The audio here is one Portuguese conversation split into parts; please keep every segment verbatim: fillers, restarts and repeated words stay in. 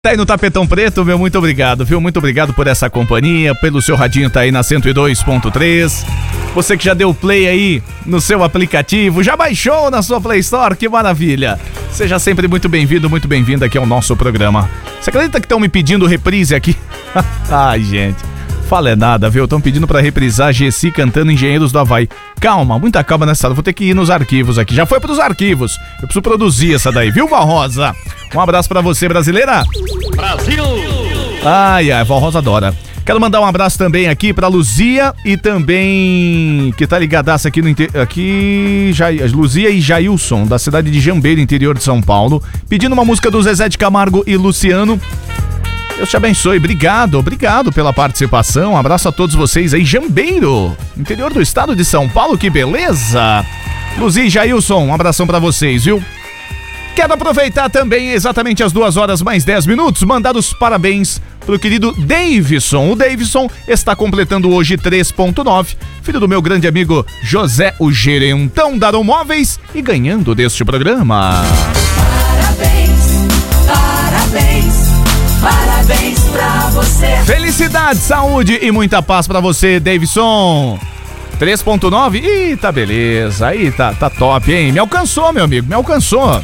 Tá aí no Tapetão Preto, meu, muito obrigado, viu? Muito obrigado por essa companhia, pelo seu radinho tá aí na cento e dois ponto três. Você que já deu play aí no seu aplicativo, já baixou na sua Play Store, que maravilha. Seja sempre muito bem-vindo, muito bem-vinda aqui ao nosso programa. Você acredita que estão me pedindo reprise aqui? Ai, gente, fala é nada, viu? Estão pedindo pra reprisar Gessi cantando Engenheiros do Havaí. Calma, muita calma nessa hora, vou ter que ir nos arquivos aqui. Já foi pros arquivos, eu preciso produzir essa daí, viu, Val Rosa? Um abraço pra você, brasileira. Brasil! Ai, ai, Val Rosa adora. Quero mandar um abraço também aqui pra Luzia e também, que tá ligadaça aqui no interior, aqui, ja, Luzia e Jailson, da cidade de Jambeiro, interior de São Paulo, pedindo uma música do Zezé de Camargo e Luciano. Deus te abençoe, obrigado, obrigado pela participação, um abraço a todos vocês aí, Jambeiro, interior do estado de São Paulo, que beleza. Luzia e Jailson, um abração pra vocês, viu? Quero aproveitar também exatamente as duas horas mais dez minutos, mandar os parabéns pro querido Davidson. O Davidson está completando hoje três ponto nove, filho do meu grande amigo José, o gerentão da Aeromóveis, e ganhando deste programa. Parabéns, parabéns, parabéns pra você. Felicidade, saúde e muita paz pra você, Davidson. três ponto nove, ih, tá beleza, aí tá, tá top, hein? Me alcançou, meu amigo, me alcançou.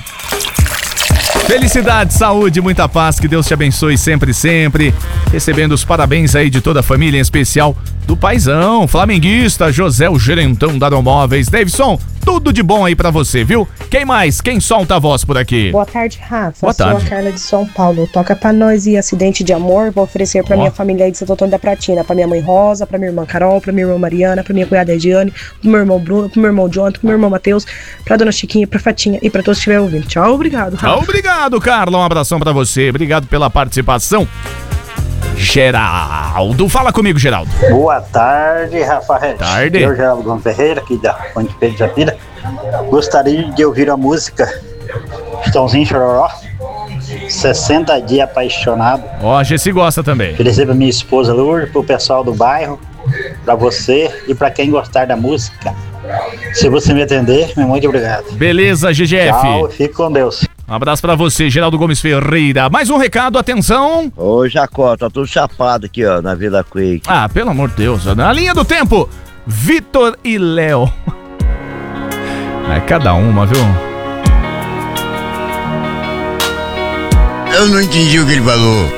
Felicidade, saúde, muita paz, que Deus te abençoe sempre, sempre. Recebendo os parabéns aí de toda a família, em especial do paizão, flamenguista, José, o gerentão da Aeromóveis. Davidson, tudo de bom aí pra você, viu? Quem mais? Quem solta a voz por aqui? Boa tarde, Rafa. Boa Sou tarde. a Carla de São Paulo. Toca pra nós e Acidente de Amor. Vou oferecer pra Ó. minha família aí de Santo Antônio da Pratina. Pra minha mãe Rosa, pra minha irmã Carol, pra minha irmã Mariana, pra minha cunhada Ediane, pro meu irmão Bruno, pro meu irmão Jonathan, pro meu irmão Matheus, pra dona Chiquinha, pra Fatinha e pra todos que estiverem ouvindo. Tchau, obrigado, Rafa. Obrigado, Carla. Um abração pra você. Obrigado pela participação. Geraldo, fala comigo, Geraldo. Boa tarde, Rafael. Tarde. Eu, Geraldo Gomes Ferreira, aqui da Ponte Pedro Japira. Gostaria de ouvir a música Estãozinho Chororó, sessenta dias apaixonado. Ó, a Gessi gosta também. Oferecer pra minha esposa Lourdes, pro pessoal do bairro, pra você e pra quem gostar da música. Se você me atender, muito obrigado. Beleza, G G F. Tchau, fique com Deus. Um abraço pra você, Geraldo Gomes Ferreira. Mais um recado, atenção. Ô, Jacó, tá tudo chapado aqui, ó, na Vila Quake. Ah, pelo amor de Deus. Na linha do tempo, Vitor e Léo. É cada uma, viu? Eu não entendi o que ele falou.